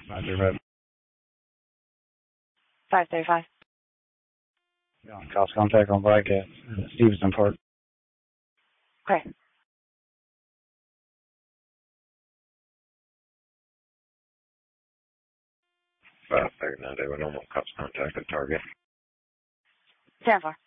535. 535. Yeah, cops contact on bike at Stevenson Park. Okay. 539, they were normal cops contact at Target. 10-4.